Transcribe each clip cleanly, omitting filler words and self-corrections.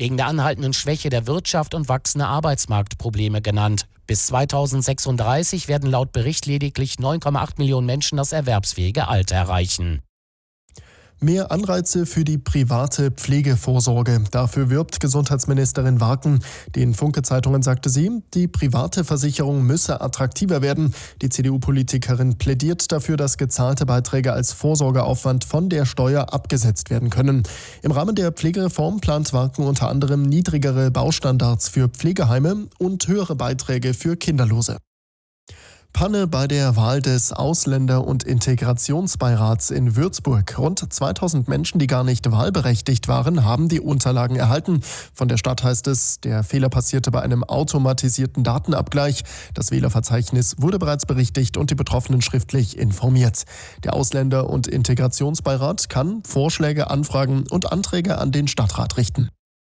wegen der anhaltenden Schwäche der Wirtschaft und wachsender Arbeitsmarktprobleme genannt. Bis 2036 werden laut Bericht lediglich 9,8 Millionen Menschen das erwerbsfähige Alter erreichen. Mehr Anreize für die private Pflegevorsorge. Dafür wirbt Gesundheitsministerin Warken. Den Funke-Zeitungen sagte sie, die private Versicherung müsse attraktiver werden. Die CDU-Politikerin plädiert dafür, dass gezahlte Beiträge als Vorsorgeaufwand von der Steuer abgesetzt werden können. Im Rahmen der Pflegereform plant Warken unter anderem niedrigere Baustandards für Pflegeheime und höhere Beiträge für Kinderlose. Panne bei der Wahl des Ausländer- und Integrationsbeirats in Würzburg. Rund 2000 Menschen, die gar nicht wahlberechtigt waren, haben die Unterlagen erhalten. Von der Stadt heißt es, der Fehler passierte bei einem automatisierten Datenabgleich. Das Wählerverzeichnis wurde bereits berichtigt und die Betroffenen schriftlich informiert. Der Ausländer- und Integrationsbeirat kann Vorschläge, Anfragen und Anträge an den Stadtrat richten.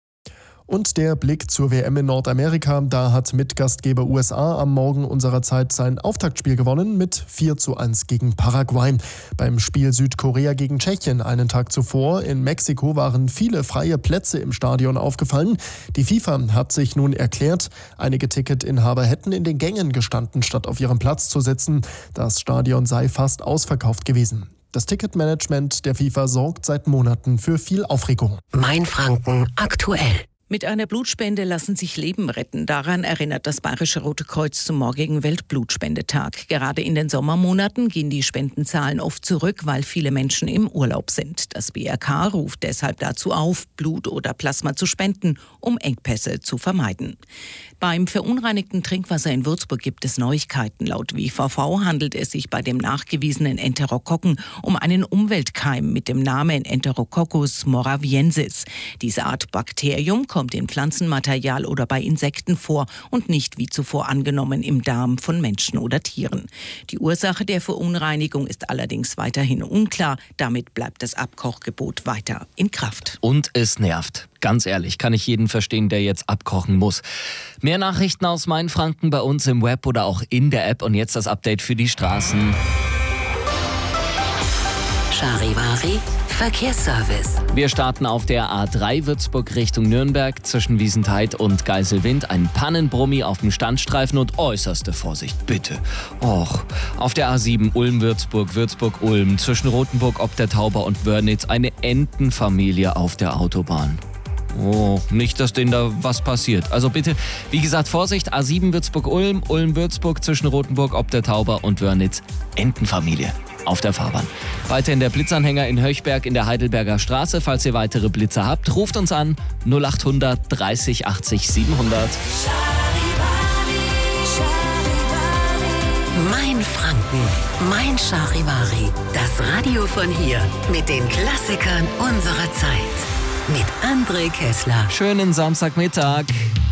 Und der Blick zur WM in Nordamerika. Da hat Mitgastgeber USA am Morgen unserer Zeit sein Auftaktspiel gewonnen mit 4:1 gegen Paraguay. Beim Spiel Südkorea gegen Tschechien einen Tag zuvor in Mexiko waren viele freie Plätze im Stadion aufgefallen. Die FIFA hat sich nun erklärt, einige Ticketinhaber hätten in den Gängen gestanden, statt auf ihrem Platz zu sitzen. Das Stadion sei fast ausverkauft gewesen. Das Ticketmanagement der FIFA sorgt seit Monaten für viel Aufregung. Mainfranken aktuell. Mit einer Blutspende lassen sich Leben retten. Daran erinnert das Bayerische Rote Kreuz zum morgigen Weltblutspendetag. Gerade in den Sommermonaten gehen die Spendenzahlen oft zurück, weil viele Menschen im Urlaub sind. Das BRK ruft deshalb dazu auf, Blut oder Plasma zu spenden, um Engpässe zu vermeiden. Beim verunreinigten Trinkwasser in Würzburg gibt es Neuigkeiten. Laut WVV handelt es sich bei dem nachgewiesenen Enterokokken um einen Umweltkeim mit dem Namen Enterococcus moraviensis. Diese Art Bakterium kommt in Pflanzenmaterial oder bei Insekten vor und nicht wie zuvor angenommen im Darm von Menschen oder Tieren. Die Ursache der Verunreinigung ist allerdings weiterhin unklar. Damit bleibt das Abkochgebot weiter in Kraft. Und es nervt. Ganz ehrlich, kann ich jeden verstehen, der jetzt abkochen muss. Mehr Nachrichten aus Mainfranken bei uns im Web oder auch in der App. Und jetzt das Update für die Straßen. Charivari Verkehrsservice. Wir starten auf der A3 Würzburg Richtung Nürnberg zwischen Wiesentheid und Geiselwind. Ein Pannenbrummi auf dem Standstreifen und äußerste Vorsicht, bitte. Och, auf der A7 Ulm-Würzburg, Würzburg-Ulm zwischen Rothenburg ob der Tauber und Wörnitz eine Entenfamilie auf der Autobahn. Oh, nicht, dass denen da was passiert. Also bitte, wie gesagt, Vorsicht, A7 Würzburg-Ulm, Ulm-Würzburg zwischen Rothenburg ob der Tauber und Wörnitz, Entenfamilie auf der Fahrbahn. Weiterhin der Blitzanhänger in Höchberg in der Heidelberger Straße. Falls ihr weitere Blitzer habt, ruft uns an 0800 30 80 700. Mainfranken, mein Charivari. Das Radio von hier mit den Klassikern unserer Zeit. Mit André Kessler. Schönen Samstagmittag.